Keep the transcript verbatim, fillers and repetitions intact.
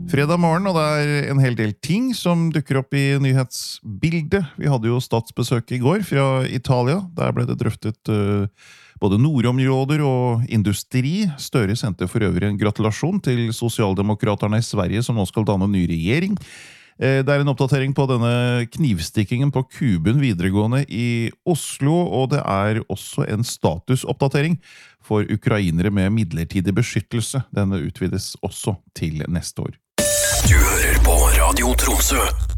Fredag morgen, og det er en hel del ting som dukker opp i nyhetsbildet. Vi hadde jo statsbesøk i går fra Italia. Der ble det drøftet uh, både nordområder og industri. Støre sendte for øvrig en gratulasjon til sosialdemokraterne i Sverige som nå skal danne ny regjering. Det er en oppdatering på denne knivstikkingen på Kuben videregående i Oslo, og det er også en statusoppdatering for ukrainere med midlertidig beskyttelse. Denne utvides også til neste år. Du hører på Radio Tromsø.